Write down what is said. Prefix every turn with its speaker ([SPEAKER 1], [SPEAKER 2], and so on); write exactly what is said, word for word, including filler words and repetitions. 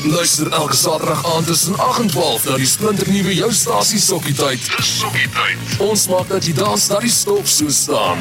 [SPEAKER 1] Luister elke Saterdag aand tussen agt en twaalf na die splinternuwe jou stasie Sokkie Tyd. Dis Sokkie Tyd. Ons maak dat jy dans dat die stop so staan.